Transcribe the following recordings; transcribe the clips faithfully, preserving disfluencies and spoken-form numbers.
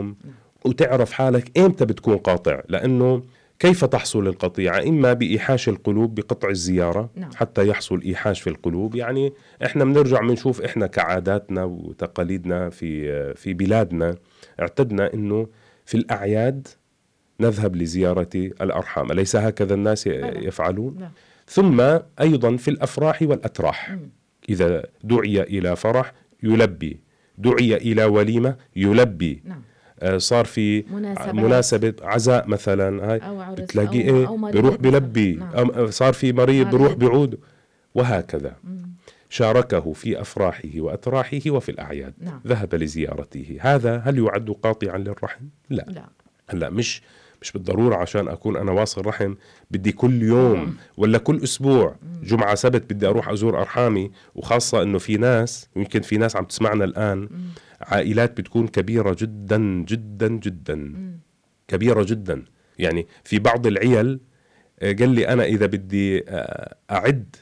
بينهم، وتعرف حالك إمتى بتكون قاطع. لأنه كيف تحصل القطيعة؟ إما بإيحاش القلوب بقطع الزيارة حتى يحصل إيحاش في القلوب. يعني إحنا بنرجع بنشوف إحنا كعاداتنا وتقاليدنا في في بلادنا اعتدنا إنه في الأعياد نذهب لزيارة الأرحام، أليس هكذا الناس يفعلون؟ لا. ثم أيضا في الأفراح والأتراح، إذا دعي إلى فرح يلبي، دعي إلى وليمة يلبي. نعم. آه صار في مناسبة, مناسبة عزاء مثلا، هاي بتلاقي إيه بروح بلبي. نعم. صار في مريض بروح بعود، وهكذا. مم. شاركه في أفراحه وأتراحه وفي الأعياد. نعم. ذهب لزيارته. هذا هل يعد قاطعا للرحم؟ لا, لا. هلا مش مش بالضرورة عشان أكون أنا واصل رحم بدي كل يوم ولا كل أسبوع جمعة سبت بدي أروح أزور أرحامي. وخاصة أنه في ناس، يمكن في ناس عم تسمعنا الآن، عائلات بتكون كبيرة جدا جدا جدا، كبيرة جدا. يعني في بعض العيال قال لي أنا إذا بدي أعد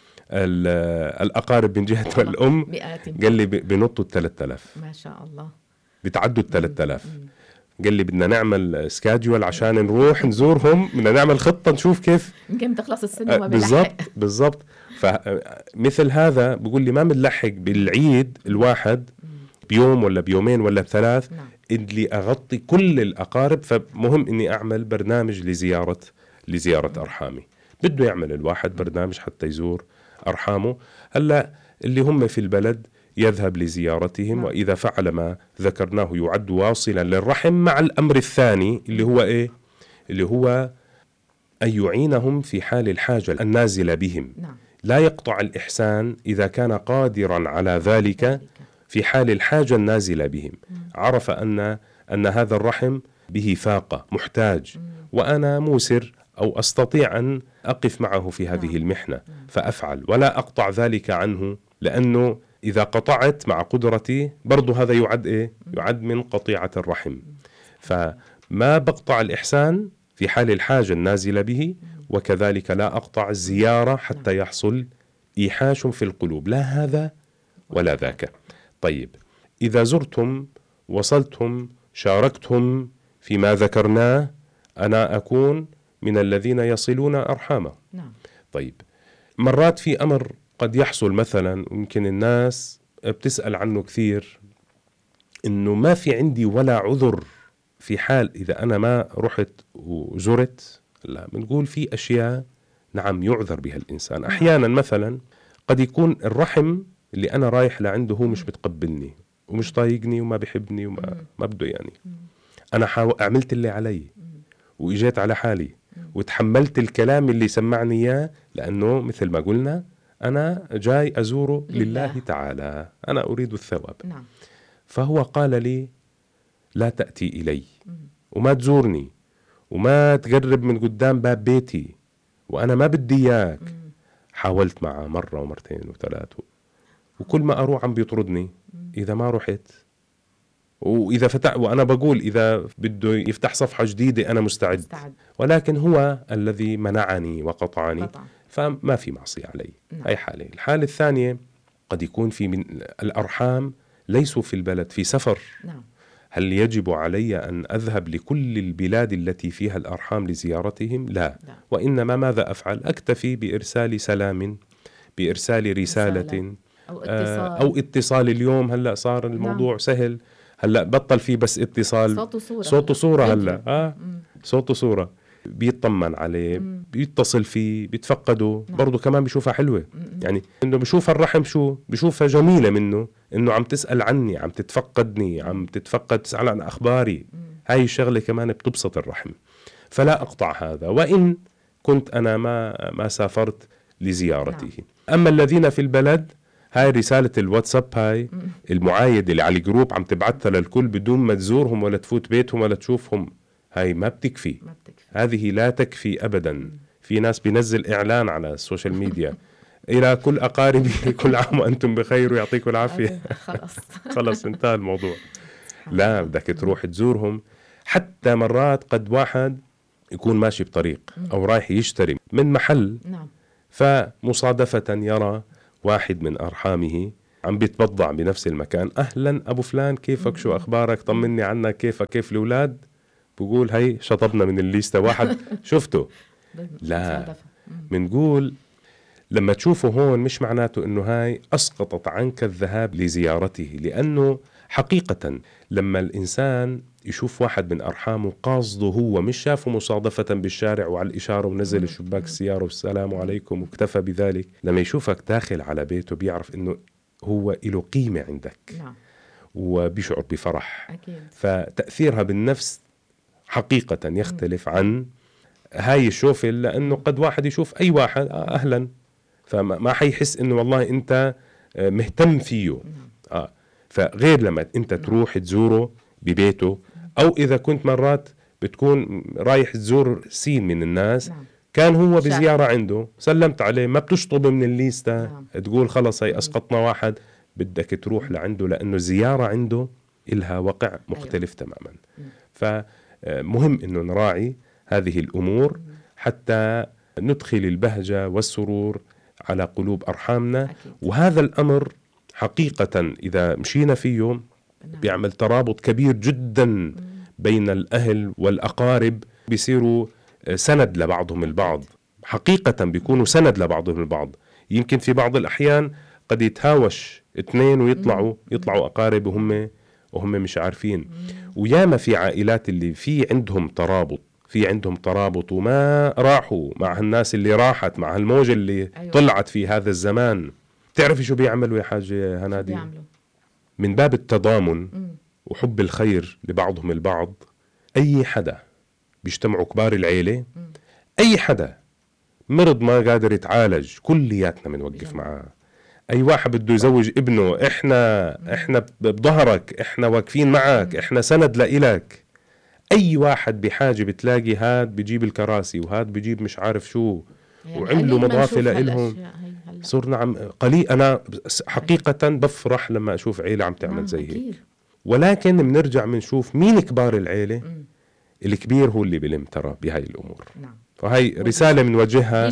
الأقارب من جهة الأم قال لي بنطوا الثلاثة آلاف. ما شاء الله، بتعدوا الثلاثة آلاف. قال لي بدنا نعمل سكادجول عشان نروح نزورهم، بدنا نعمل خطة نشوف كيف يمكن تخلص السنة وما بنلحق. بالضبط بالضبط. فمثل هذا بقول لي ما بنلحق بالعيد الواحد بيوم ولا بيومين ولا بثلاث. نعم. اللي أغطي كل الأقارب، فمهم إني أعمل برنامج لزيارة لزيارة أرحامي. بده يعمل الواحد برنامج حتى يزور أرحامه. هلا اللي هم في البلد يذهب لزيارتهم. نعم. وإذا فعل ما ذكرناه يعد واصلا للرحم، مع الأمر الثاني اللي هو إيه؟ اللي هو أن يعينهم في حال الحاجة النازلة بهم. نعم. لا يقطع الإحسان إذا كان قادرا على ذلك في حال الحاجة النازلة بهم. مم. عرف أن أن هذا الرحم به فاقة محتاج. مم. وأنا موسر أو أستطيع أن أقف معه في هذه. نعم. المحنة. نعم. فأفعل ولا أقطع ذلك عنه، لأنه إذا قطعت مع قدرتي برضو هذا يعد إيه؟ يعد من قطيعة الرحم. فما بقطع الإحسان في حال الحاجة النازلة به، وكذلك لا أقطع الزيارة حتى يحصل إيحاش في القلوب، لا هذا ولا ذاك. طيب، إذا زرتم وصلتم شاركتم فيما ذكرناه، أنا أكون من الذين يصلون أرحامه. نعم. طيب، مرات في أمر قد يحصل مثلا، يمكن الناس بتسأل عنه كثير، إنه ما في عندي ولا عذر في حال إذا أنا ما رحت وزرت. لا، بنقول في أشياء نعم يعذر بها الإنسان. أحيانا مثلا قد يكون الرحم اللي أنا رايح لعنده هو مش بتقبلني ومش طايقني وما بيحبني وما ما بده. يعني أنا حاول عملت اللي علي وإجيت على حالي وتحملت الكلام اللي سمعني إياه، لأنه مثل ما قلنا أنا جاي أزوره لله, لله تعالى، أنا أريد الثواب. نعم. فهو قال لي لا تأتي إلي وما تزورني وما تقرب من قدام باب بيتي وأنا ما بدي إياك. حاولت معه مرة ومرتين وثلاث، وكل ما أروح عم بيطردني. إذا ما رحت وإذا فتح، وأنا بقول إذا بده يفتح صفحة جديدة أنا مستعد, مستعد. ولكن هو الذي منعني وقطعني. قطع. فما في معصية علي. نعم. هاي حالة. الحالة الثانية قد يكون في من الأرحام ليسوا في البلد، في سفر. نعم. هل يجب علي أن أذهب لكل البلاد التي فيها الأرحام لزيارتهم؟ لا. لا. وإنما ماذا أفعل؟ أكتفي بإرسال سلام، بإرسال رسالة, رسالة. أو اتصال. أو اتصال. اليوم هلأ صار الموضوع. نعم. سهل. هلأ بطل فيه بس اتصال، صوت وصورة. صوت وصورة. هلأ آه صوت وصورة. بيطمن عليه، مم. بيتصل فيه، بيتفقده. نعم. برضو كمان بيشوفها حلوة. مم. يعني إنه بيشوف الرحم شو بيشوفها جميلة منه، إنه عم تسأل عني، عم تتفقدني، عم تتفقد، تسأل عن أخباري. مم. هاي الشغلة كمان بتبسط الرحم. فلا أقطع هذا، وإن كنت أنا ما ما سافرت لزيارته. نعم. أما الذين في البلد، هاي رسالة الواتساب، هاي مم. المعايدة اللي على الجروب عم تبعتها للكل بدون ما تزورهم ولا تفوت بيتهم ولا تشوفهم، هاي ما بتكفي. ما بتكفي. هذه لا تكفي أبدا. مم. في ناس بينزل إعلان على السوشيال ميديا إلى كل أقاربي كل عام وأنتم بخير ويعطيكم العافية. خلاص خلاص انتهى الموضوع. لا، بدك تروح تزورهم. حتى مرات قد واحد يكون ماشي بطريق أو رايح يشتري من محل. نعم. فمصادفة يرى واحد من أرحامه عم بيتبضع بنفس المكان، أهلا أبو فلان كيفك، شو أخبارك، طمني عنك، كيفك، كيف الأولاد، بقول هي شطبنا من الليستة واحد شفته. لا، منقول لما تشوفه هون مش معناته إنه هاي أسقطت عنك الذهاب لزيارته، لأنه حقيقة لما الإنسان يشوف واحد من أرحامه قاصده هو، مش شافه مصادفة بالشارع وعلى الإشارة ونزل الشباك السيارة والسلام عليكم واكتفى بذلك، لما يشوفك داخل على بيته بيعرف إنه هو له قيمة عندك وبيشعر بفرح. أكيد. فتأثيرها بالنفس حقيقة يختلف عن هاي الشوفة، لأنه قد واحد يشوف أي واحد أهلا، فما حيحس إنه والله أنت مهتم فيه. آه. فغير لما أنت تروح تزوره ببيته، أو إذا كنت مرات بتكون رايح تزور سين من الناس، نعم. كان هو بزيارة عنده، سلمت عليه، ما بتشطب من الليستة، نعم. تقول خلص هي أسقطنا واحد، بدك تروح لعنده، لأنه زيارة عنده إلها وقع مختلف. أيوة. تماما. فمهم إنه نراعي هذه الأمور حتى ندخل البهجة والسرور على قلوب أرحامنا. أكيد. وهذا الأمر حقيقة إذا مشينا فيه بيعمل ترابط كبير جدا بين الأهل والأقارب، بيصيروا سند لبعضهم البعض، حقيقة بيكونوا سند لبعضهم البعض. يمكن في بعض الأحيان قد يتهاوش اثنين ويطلعوا يطلعوا أقارب وهم وهم مش عارفين. وياما في عائلات اللي في عندهم ترابط في عندهم ترابط وما راحوا مع الناس اللي راحت مع الموجة اللي أيوة. طلعت في هذا الزمان. تعرفي شو بيعملوا يا حاجة هنادي؟ من باب التضامن م. وحب الخير لبعضهم البعض، أي حدا بيجتمعوا كبار العيلة، م. أي حدا مرض ما قادر يتعالج كلياتنا بنوقف معاه. أي واحد بده يزوج ابنه، إحنا م. إحنا بظهرك، إحنا واقفين معك، م. إحنا سند لإلك. أي واحد بحاجة بتلاقي هاد بيجيب الكراسي وهاد بيجيب مش عارف شو، يعني وعملوا مضافة لإلهم. صرنا عم قليل. أنا حقيقة بفرح لما أشوف عيلة عم تعمل زي هيك. ولكن بنرجع بنشوف مين كبار العيلة. م. الكبير هو اللي بلم ترى بهاي الأمور. نعم. فهي رسالة من وجهها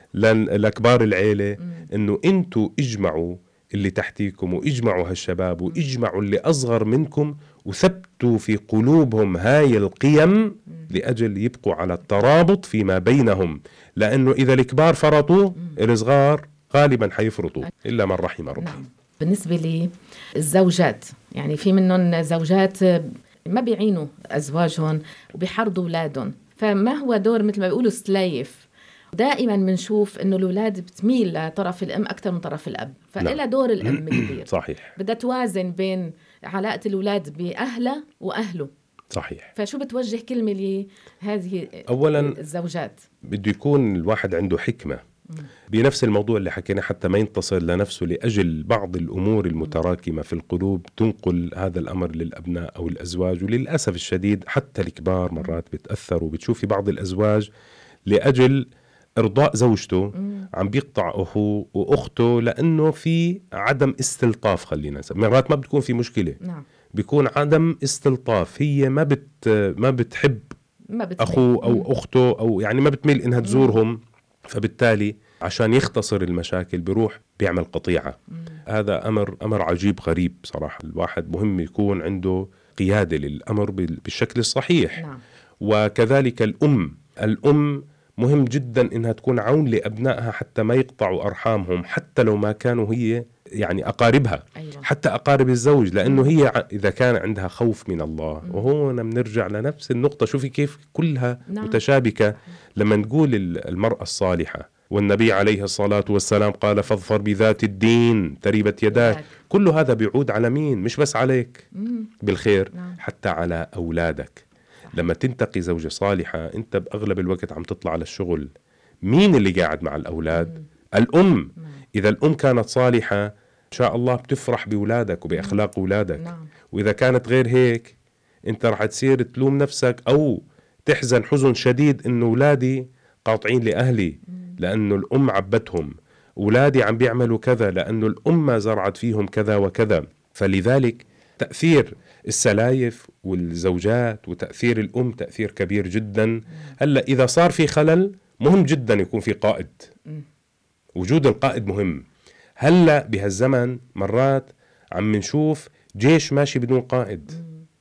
لكبار العيلة، إنه أنتوا اجمعوا اللي تحتيكم واجمعوا هالشباب واجمعوا اللي أصغر منكم وثبتوا في قلوبهم هاي القيم لأجل يبقوا على الترابط فيما بينهم. لأنه إذا الكبار فرطوا الصغار غالبا حيفرطوا إلا من رحم ربي. نعم. بالنسبة لي الزوجات، يعني في منهم زوجات ما بيعينوا أزواجهم وبيحرضوا أولادهم، فما هو دور مثل ما بيقولوا سلايف. دائما بنشوف إنه الأولاد بتميل لطرف الأم أكثر من طرف الأب، فإلى دور الأم كبير. صحيح. بدها توازن بين علاقة الأولاد بأهله وأهله. صحيح. فشو بتوجه كلمة لهذه أولاً الزوجات؟ بده يكون الواحد عنده حكمة بنفس الموضوع اللي حكينا، حتى ما ينتصر لنفسه لأجل بعض الأمور المتراكمة في القلوب تنقل هذا الأمر للأبناء أو الأزواج. وللأسف الشديد حتى الكبار مرات بتأثروا. بتشوفي بعض الأزواج لأجل إرضاء زوجته عم بيقطع أخوه وأخته لأنه في عدم استلطاف. خلينا نسمي مرات ما بتكون في مشكلة. نعم. بيكون عدم استلطاف، هي ما بت ما بتحب ما أخوه أو مم. أخته، أو يعني ما بتميل إنها تزورهم. مم. فبالتالي عشان يختصر المشاكل بيروح بيعمل قطيعة. مم. هذا أمر أمر عجيب غريب صراحة. الواحد مهم يكون عنده قيادة للأمر بالشكل الصحيح. نعم. وكذلك الأم الأم مهم جدا إنها تكون عون لأبنائها حتى ما يقطعوا أرحامهم، حتى لو ما كانوا هي يعني أقاربها. أيوة. حتى أقارب الزوج، لأنه هي إذا كان عندها خوف من الله. مم. وهون بنرجع لنفس النقطة. شوفي كيف كلها نعم. متشابكة. لما نقول المرأة الصالحة، والنبي عليه الصلاة والسلام قال فاظفر بذات الدين تربت يداك. كل هذا بيعود على مين؟ مش بس عليك مم. بالخير، نعم. حتى على أولادك. لما تنتقي زوجة صالحة أنت بأغلب الوقت عم تطلع على الشغل، مين اللي قاعد مع الأولاد؟ مم. الأم. مم. إذا الأم كانت صالحة إن شاء الله بتفرح بأولادك وبأخلاق أولادك. نعم. وإذا كانت غير هيك أنت رح تصير تلوم نفسك أو تحزن حزن شديد إنه أولادي قاطعين لأهلي لأنه الأم عبتهم، أولادي عم بيعملوا كذا لأنه الأم زرعت فيهم كذا وكذا. فلذلك تأثير السلايف والزوجات وتأثير الأم تأثير كبير جدا. هلأ إذا صار في خلل مهم جدا يكون في قائد. وجود القائد مهم. هلأ بهالزمن مرات عم نشوف جيش ماشي بدون قائد،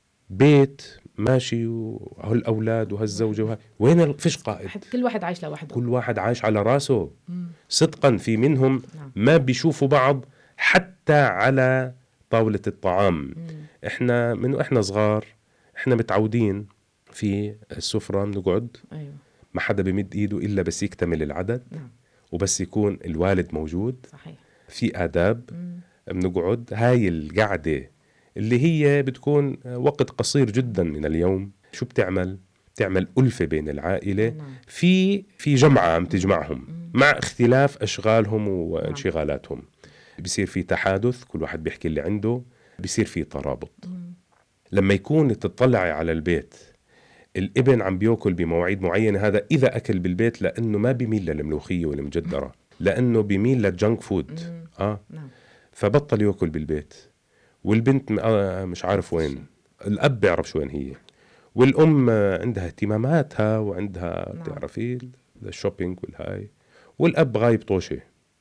بيت ماشي وهالأولاد وهالزوجة وه... وين ال... فيش قائد، كل واحد عايش لوحده، كل واحد عايش على راسه. صدقا في منهم ما بيشوفوا بعض حتى على طاولة الطعام. احنا من واحنا صغار احنا متعودين في السفرة بنقعد، أيوة. ما حدا بيمد ايده الا بس يكتمل العدد. نعم. وبس يكون الوالد موجود. صحيح. في آداب. بنقعد هاي القعدة اللي هي بتكون وقت قصير جدا من اليوم، شو بتعمل؟ بتعمل ألفة بين العائلة. نعم. في في جمعة عم تجمعهم مع اختلاف أشغالهم وانشغالاتهم. بيصير في تحادث، كل واحد بيحكي اللي عنده، بيصير في ترابط. لما يكون تطلعي على البيت الابن عم بيأكل بمواعيد معينة، هذا إذا أكل بالبيت، لأنه ما بيميل للملوخية والمجدرة، لأنه بيميل للجنك فود. آه. فبطل يأكل بالبيت. والبنت مش عارف وين، الأب بيعرف شو وين هي، والأم عندها اهتماماتها وعندها بتعرفي الشوبينج والهاي، والأب غايب طوشة.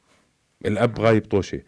الأب غايب طوشة.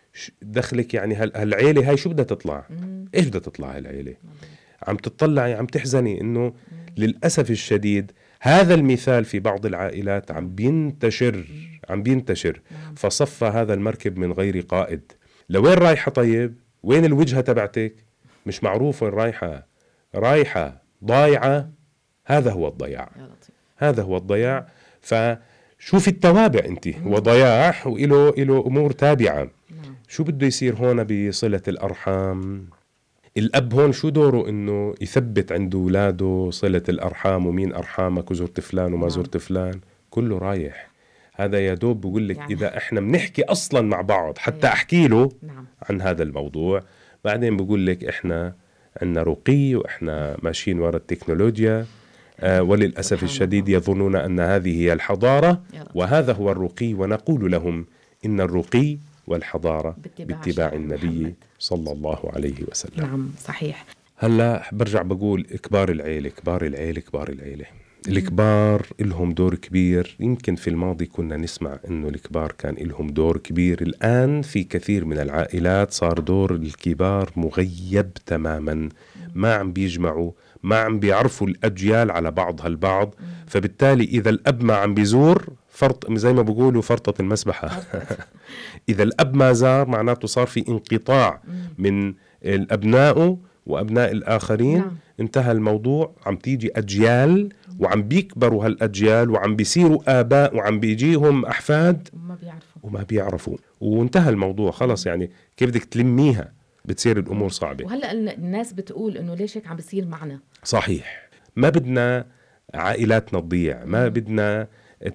دخلك يعني هالعيلة هاي شو بدها تطلع؟ إيش بدها تطلع هالعيلة؟ عم تطلعي عم تحزني إنه للأسف الشديد هذا المثال في بعض العائلات عم بينتشر عم بينتشر فصفى هذا المركب من غير قائد. لوين رايحة؟ طيب وين الوجهة تبعتك؟ مش معروف وين رايحة، رايحة ضايعة. هذا هو الضياع، هذا هو الضياع. فشوفي التوابع انت، هو ضياع وإله إله أمور تابعة. شو بده يصير هون بصلة الأرحام؟ الأب هون شو دوره؟ إنه يثبت عند أولاده صلة الأرحام، ومين أرحامك وزرت فلان وما زرت فلان، كله رايح. هذا يا دوب بقول لك يعني إذا إحنا بنحكي أصلا مع بعض حتى أحكي له نعم. عن هذا الموضوع، بعدين بقول لك إحنا عنا رقي وإحنا ماشيين وراء التكنولوجيا. آه وللأسف الشديد يظنون أن هذه هي الحضارة، وهذا هو الرقي. ونقول لهم إن الرقي والحضارة باتباع, باتباع النبي محمد صلى الله عليه وسلم. نعم صحيح. هلا برجع بقول كبار العيلة، كبار العيلة كبار العيلة الكبار إلهم دور كبير. يمكن في الماضي كنا نسمع إنه الكبار كان إلهم دور كبير، الآن في كثير من العائلات صار دور الكبار مغيب تماما. ما عم بيجمعوا، ما عم بيعرفوا الأجيال على بعضها البعض. فبالتالي إذا الأب ما عم بيزور، فرط زي ما بيقولوا فرطة المسبحة. إذا الأب ما زار معناته صار في انقطاع من الأبناء وأبناء الآخرين. نعم. انتهى الموضوع. عم تيجي أجيال وعم بيكبروا هالأجيال وعم بيصيروا آباء وعم بيجيهم أحفاد وما بيعرفوا وما بيعرفوا وانتهى الموضوع خلص. يعني كيف بدك تلميها؟ بتصير الأمور صعبة. وهلأ الناس بتقول إنه ليش هيك عم بيصير معنا. صحيح. ما بدنا عائلاتنا تضيع، ما بدنا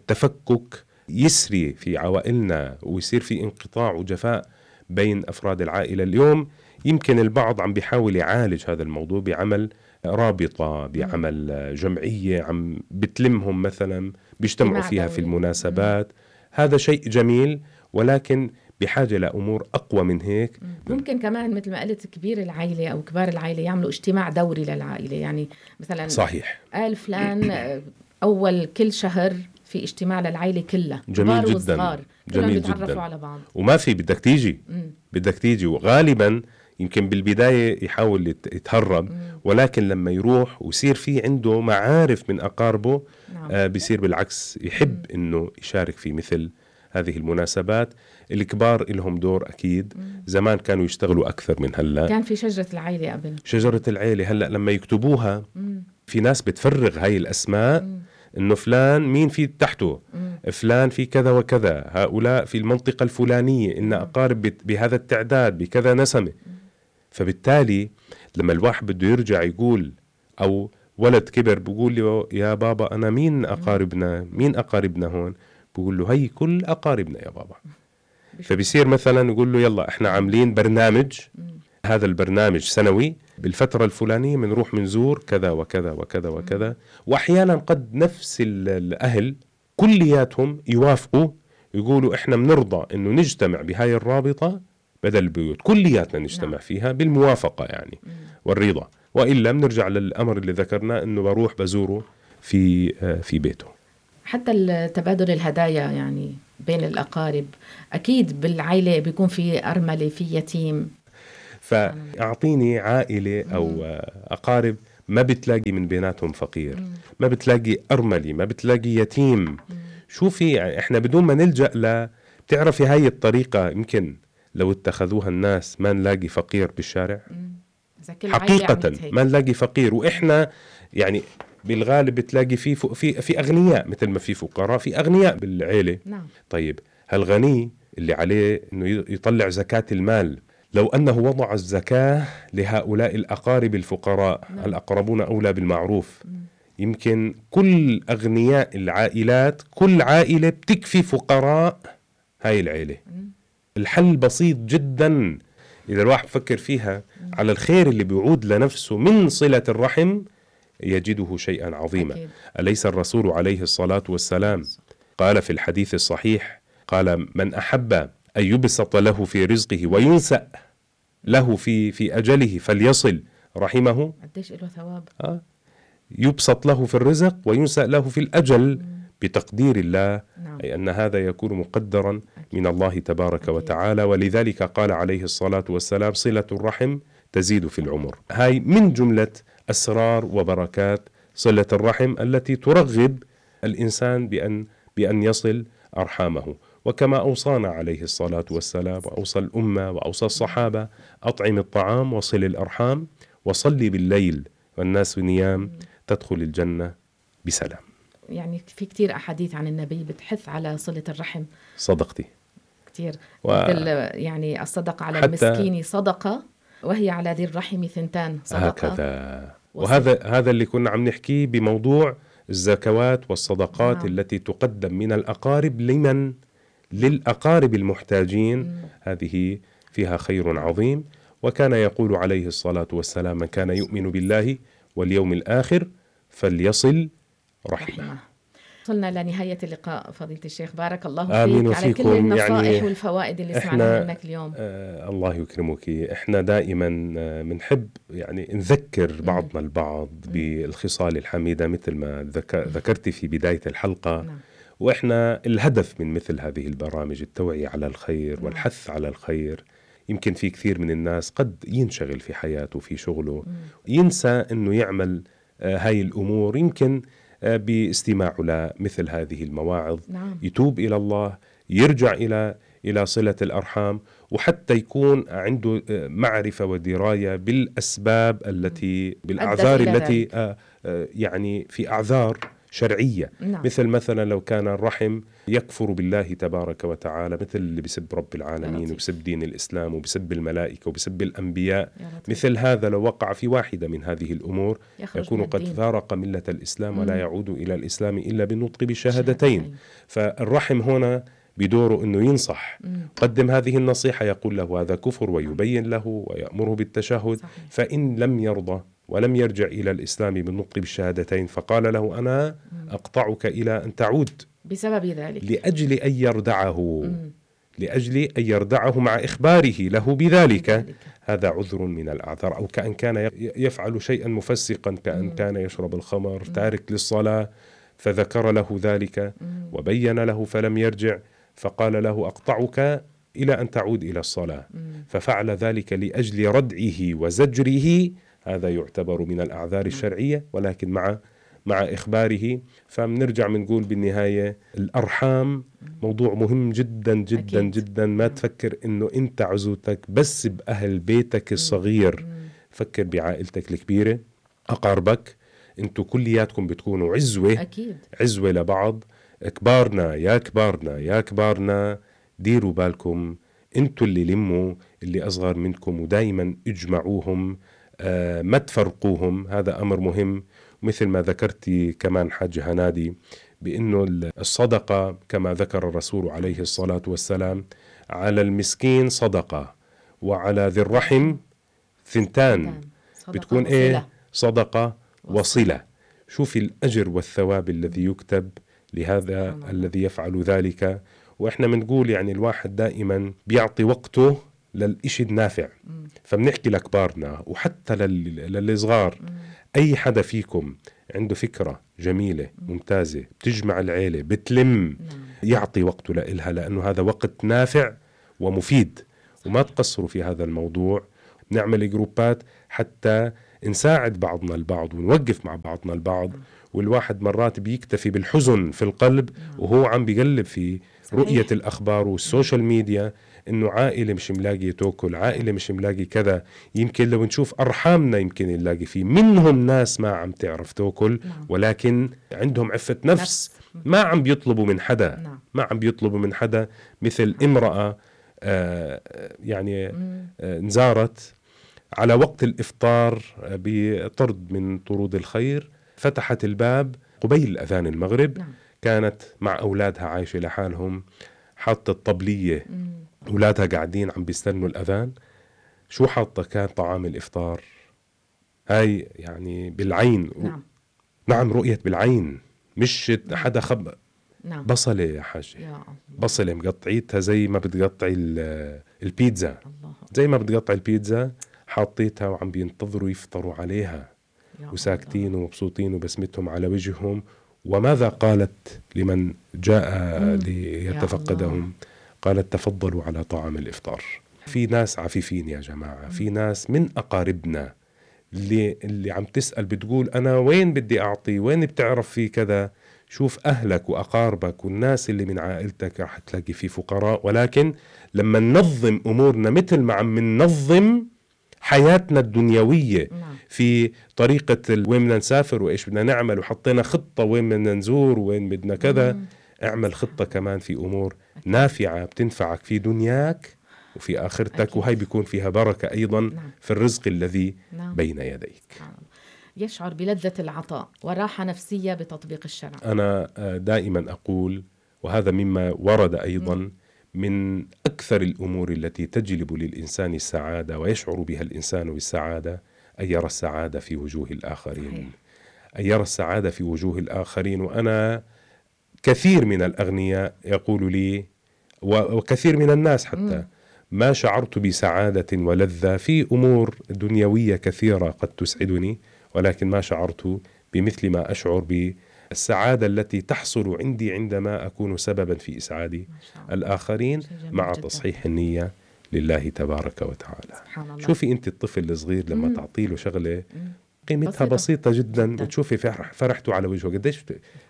التفكك يسري في عوائلنا ويصير في انقطاع وجفاء بين أفراد العائلة. اليوم يمكن البعض عم بيحاول يعالج هذا الموضوع بعمل رابطة، بعمل جمعية عم بتلمهم مثلا بيجتمعوا فيها في المناسبات. هذا شيء جميل، ولكن بحاجة لأمور أقوى من هيك. ممكن كمان مثل ما قلت كبير العائلة أو كبار العائلة يعملوا اجتماع دوري للعائلة. يعني مثلا صحيح. قال فلان أول كل شهر في اجتماع للعائلة كلها، جميل جدا وصغار جميل جدا على بعض. وما في بدك تيجي مم. بدك تيجي. وغالبا يمكن بالبداية يحاول يتهرب، مم. ولكن لما يروح ويصير في عنده معارف من أقاربه، نعم. آه بيصير بالعكس يحب مم. إنه يشارك في مثل هذه المناسبات. الكبار إلهم دور أكيد. مم. زمان كانوا يشتغلوا أكثر من هلأ. كان في شجرة العائلة قبل، شجرة العائلة. هلأ لما يكتبوها مم. في ناس بتفرغ هاي الأسماء، مم. إنه فلان مين في تحته، مم. فلان في كذا وكذا، هؤلاء في المنطقة الفلانية، إن أقارب بهذا التعداد بكذا نسمة. مم. فبالتالي لما الواحد بده يرجع يقول، أو ولد كبر بيقول له يا بابا أنا مين أقاربنا، مين أقاربنا هون، بيقول له هي كل أقاربنا يا بابا. فبيصير مثلا يقول له يلا إحنا عاملين برنامج، هذا البرنامج سنوي، بالفترة الفلانية منروح منزور كذا وكذا وكذا وكذا. وأحيانا قد نفس الأهل كلياتهم يوافقوا، يقولوا إحنا منرضى إنه نجتمع بهاي الرابطة بدل البيوت، كلياتنا نجتمع نعم. فيها بالموافقة يعني مم. والرضا. وإلا بنرجع للأمر اللي ذكرنا إنه بروح بزوره في في بيته. حتى تبادل الهدايا يعني بين الأقارب، أكيد بالعائلة بيكون في أرملة، في يتيم. فأعطيني عائلة أو أقارب ما بتلاقي من بيناتهم فقير، ما بتلاقي أرملي، ما بتلاقي يتيم. شوفي يعني إحنا بدون ما نلجأ ل بتعرفي هاي الطريقة يمكن لو اتخذوها الناس ما نلاقي فقير بالشارع. حقيقة ما نلاقي فقير. وإحنا يعني بالغالب بتلاقي في في في أغنياء مثل ما في فقراء، في أغنياء بالعيلة. نعم. طيب هالغني اللي عليه إنه يطلع زكاة المال، لو أنه وضع الزكاة لهؤلاء الأقارب الفقراء، نعم. الأقربون أولى بالمعروف. م. يمكن كل أغنياء العائلات، كل عائلة بتكفي فقراء هاي العائلة. م. الحل بسيط جدا إذا الواحد فكر فيها. م. على الخير اللي بيعود لنفسه من صلة الرحم يجده شيئا عظيما. أكيد. أليس الرسول عليه الصلاة والسلام قال في الحديث الصحيح، قال من أحب أن يبسط له في رزقه وينسأ له في في أجله فليصل رحمه. قديش له ثواب. آه يبسط له في الرزق وينسأ له في الأجل بتقدير الله. نعم. أي أن هذا يكون مقدرا من الله تبارك أكيد. وتعالى. ولذلك قال عليه الصلاة والسلام صلة الرحم تزيد في العمر. هاي من جملة أسرار وبركات صلة الرحم التي ترغب الإنسان بأن بأن يصل أرحامه. وكما أوصانا عليه الصلاة والسلام وأوصى الأمة وأوصى الصحابة: أطعم الطعام وصل الأرحام وصلي بالليل والناس نيام تدخل الجنة بسلام. يعني في كتير أحاديث عن النبي بتحث على صلة الرحم. صدقتي كتير و... يعني الصدقة على المسكين صدقة وهي على ذي الرحم ثنتان صدقة. هكذا. وهذا هذا اللي كنا عم نحكيه بموضوع الزكوات والصدقات. نعم. التي تقدم من الأقارب لمن؟ للأقارب المحتاجين. م. هذه فيها خير عظيم. وكان يقول عليه الصلاة والسلام: من كان يؤمن بالله واليوم الآخر فليصل رحمه. وصلنا لنهاية اللقاء فضيلة الشيخ، بارك الله فيك على كل النصائح يعني والفوائد اللي سمعناها منك اليوم. آه الله يكرمك. احنا دائما بنحب آه يعني نذكر بعضنا البعض م. بالخصال الحميدة مثل ما ذكرت في بداية الحلقة. نعم. وإحنا الهدف من مثل هذه البرامج التوعية على الخير والحث على الخير. يمكن في كثير من الناس قد ينشغل في حياته في شغله، ينسى أنه يعمل آه هاي الأمور. يمكن آه باستماعه لمثل هذه المواعظ نعم. يتوب إلى الله، يرجع إلى إلى صلة الأرحام، وحتى يكون عنده آه معرفة ودراية بالأسباب التي بالأعذار التي آه آه يعني في أعذار شرعية. نعم. مثل مثلا لو كان الرحم يكفر بالله تبارك وتعالى، مثل اللي بسب رب العالمين وبسب دين الإسلام وبسب الملائكة وبسب الأنبياء، مثل هذا لو وقع في واحدة من هذه الأمور يكون قد فارق ملة الإسلام. مم. ولا يعود إلى الإسلام إلا بالنطق بالشهادتين. شهدتين. فالرحم هنا بدوره أنه ينصح، مم. قدم هذه النصيحة، يقول له هذا كفر ويبين له ويأمره بالتشهد. صحيح. فإن لم يرضى ولم يرجع إلى الإسلام بالنطق بالشهادتين فقال له أنا أقطعك إلى أن تعود بسبب ذلك، لأجل أن يردعه مم. لأجل أن يردعه مع إخباره له بذلك. بذلك. هذا عذر من الأعذار. أو كأن كان يفعل شيئا مفسقا، كأن مم. كان يشرب الخمر، مم. تارك للصلاة، فذكر له ذلك مم. وبين له فلم يرجع، فقال له أقطعك إلى أن تعود إلى الصلاة. مم. ففعل ذلك لأجل ردعه وزجره. هذا يعتبر من الأعذار الشرعية، ولكن مع مع إخباره. فمنرجع منقول بالنهاية الأرحام موضوع مهم جدا جدا أكيد. جدا. ما تفكر إنه أنت عزوتك بس بأهل بيتك الصغير، فكر بعائلتك الكبيرة، أقاربك، أنتوا كلياتكم بتكونوا عزوة أكيد. عزوة لبعض. كبارنا يا كبارنا يا كبارنا ديروا بالكم، أنتوا اللي لموا اللي أصغر منكم ودايما اجمعوهم، آه ما تفرقوهم. هذا أمر مهم. مثل ما ذكرتي كمان حاج هنادي بأنه الصدقة كما ذكر الرسول عليه الصلاة والسلام على المسكين صدقة وعلى ذي الرحم ثنتان. بتكون وصلة. إيه صدقة وصلة. شوفي الأجر والثواب الذي يكتب لهذا الذي يفعل ذلك. وإحنا منقول يعني الواحد دائما بيعطي وقته للإشي النافع. فمنحكي لكبارنا وحتى للصغار، أي حدا فيكم عنده فكرة جميلة ممتازة بتجمع العيلة بتلم، يعطي وقته لإلها، لأنه هذا وقت نافع ومفيد. وما تقصروا في هذا الموضوع، نعمل جروبات حتى نساعد بعضنا البعض ونوقف مع بعضنا البعض. والواحد مرات بيكتفي بالحزن في القلب وهو عم بيقلب في رؤية الأخبار والسوشيال ميديا إنه عائلة مش ملاقي تاكل، عائلة مش ملاقي كذا. يمكن لو نشوف أرحامنا يمكن نلاقي فيه منهم ناس ما عم تعرف تاكل، ولكن عندهم عفة نفس، ما عم بيطلبوا من حدا، ما عم بيطلبوا من حدا. مثل امرأة آه يعني آه انزارت على وقت الإفطار بطرد من طرود الخير، فتحت الباب قبيل أذان المغرب. نعم. كانت مع أولادها عايشة لحالهم، حاطة الطبلية، أولادها قاعدين عم بيستنوا الأذان. شو حاطة؟ كان طعام الإفطار. هاي يعني بالعين. نعم. نعم، رؤية بالعين، مش حدا خب. نعم. بصلة يا حاج، بصلة مقطعيتها زي ما بتقطعي البيتزا، زي ما بتقطعي البيتزا، حاطيتها وعم بينتظروا يفطروا عليها وساكتين ومبسوطين وبسمتهم على وجههم. وماذا قالت لمن جاء ليتفقدهم؟ قالت تفضلوا على طعام الإفطار. في ناس عفيفين يا جماعة، في ناس من أقاربنا اللي, اللي عم تسأل بتقول أنا وين بدي أعطي، وين بتعرف في كذا. شوف أهلك وأقاربك والناس اللي من عائلتك رح تلاقي في فقراء، ولكن لما ننظم أمورنا مثل ما عم ننظم حياتنا الدنيوية في طريقة وين بدنا نسافر وإيش بدنا نعمل، وحطينا خطة وين بدنا نزور وين بدنا كذا، اعمل خطة كمان في أمور نافعة بتنفعك في دنياك وفي آخرتك. أكيد. وهي بيكون فيها بركة أيضا. نعم. في الرزق الذي نعم. بين يديك. نعم. يشعر بلذة العطاء وراحة نفسية بتطبيق الشرع. أنا دائما أقول، وهذا مما ورد أيضا م. من أكثر الأمور التي تجلب للإنسان السعادة ويشعر بها الإنسان بالسعادة، أن يرى السعادة في وجوه الآخرين. صحيح. أن يرى السعادة في وجوه الآخرين. وأنا كثير من الأغنياء يقول لي، وكثير من الناس حتى، م. ما شعرت بسعادة ولذة في أمور دنيوية كثيرة قد تسعدني، ولكن ما شعرت بمثل ما أشعر بالسعادة التي تحصل عندي عندما أكون سببا في إسعاد الآخرين مع جدا. تصحيح النية لله تبارك وتعالى. شوفي أنت الطفل الصغير لما تعطي له شغلة قيمتها بسيطة, بسيطة جدا, جدا. وتشوفي فرح فرحته على وجهه قديش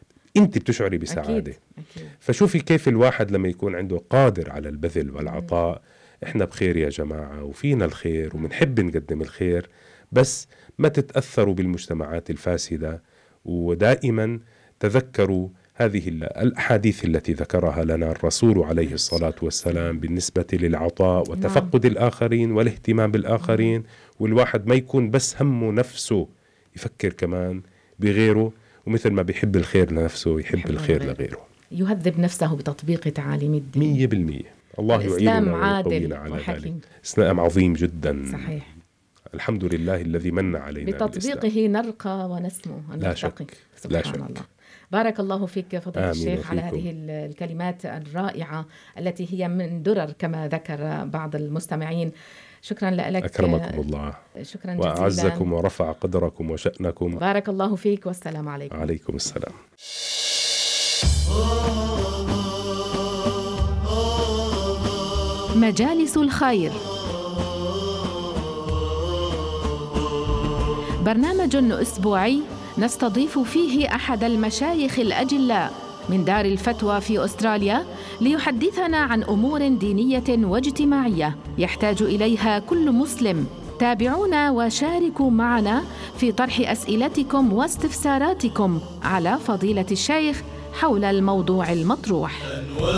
أنت بتشعري بسعادة. أكيد. أكيد. فشوفي كيف الواحد لما يكون عنده قادر على البذل والعطاء. مم. إحنا بخير يا جماعة وفينا الخير ومنحب نقدم الخير، بس ما تتأثروا بالمجتمعات الفاسدة. ودائما تذكروا هذه الأحاديث التي ذكرها لنا الرسول عليه الصلاة والسلام بالنسبة للعطاء وتفقد الآخرين والاهتمام بالآخرين. والواحد ما يكون بس همه نفسه، يفكر كمان بغيره، ومثل ما بيحب الخير لنفسه يحب, يحب الخير لغيره. يهذب نفسه بتطبيق تعاليم الدين مية بالمية. الله يعيننا ويقوينا على ذلك. إسلام عظيم جدا. صحيح. الحمد لله الذي من علينا بتطبيقه نرقى ونسمو لا شك. سبحان لا شك. الله. بارك الله فيك فضيلة الشيخ على هذه الكلمات الرائعة التي هي من درر كما ذكر بعض المستمعين. شكرا لك. أكرمكم الله. شكرا جزيلا. وأعزكم ورفع قدركم وشأنكم. بارك الله فيك والسلام عليكم. عليكم السلام. مجالس الخير، برنامج أسبوعي نستضيف فيه أحد المشايخ الأجلاء من دار الفتوى في أستراليا ليحدثنا عن أمور دينية واجتماعية يحتاج إليها كل مسلم. تابعونا وشاركوا معنا في طرح أسئلتكم واستفساراتكم على فضيلة الشيخ حول الموضوع المطروح.